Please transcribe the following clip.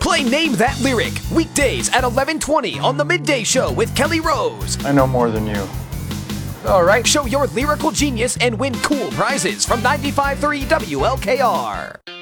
Play Name That Lyric, weekdays at 11:20 on The Midday Show with Kelly Rose. I know more than you. All right, show your lyrical genius and win cool prizes from 95.3 WLKR.